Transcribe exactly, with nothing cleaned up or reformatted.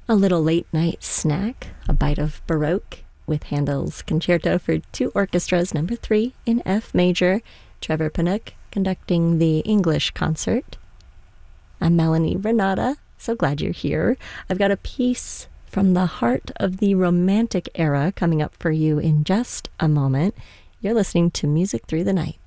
A little late night snack, a bite of Baroque with Handel's Concerto for Two Orchestras, number three in F major. Trevor Panook conducting the English concert. I'm Melanie Renata. So glad you're here. I've got a piece from the heart of the Romantic era coming up for you in just a moment. You're listening to Music Through the Night.